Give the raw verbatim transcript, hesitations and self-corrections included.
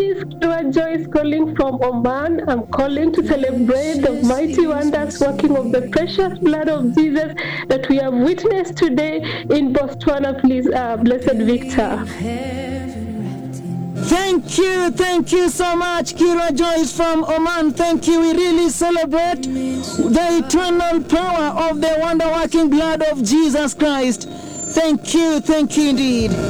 Lord Joy is calling from Oman. I'm calling to celebrate the mighty wonders working of the precious blood of Jesus that we have witnessed today in Botswana, please, uh, Blessed Victor. Thank you, thank you so much, Kira Joyce from Oman. Thank you. We really celebrate the eternal power of the wonder-working blood of Jesus Christ. Thank you, thank you indeed.